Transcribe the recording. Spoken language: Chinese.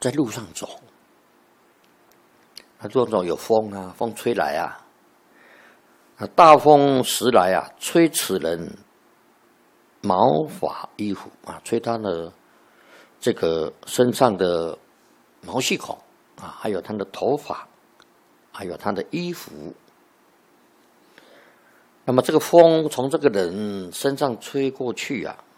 在路上走，那路上走有风啊，风吹来啊，大风时来啊，吹此人毛发衣服啊，吹他的这个身上的毛细孔啊，还有他的头发，还有他的衣服。那么这个风从这个人身上吹过去啊，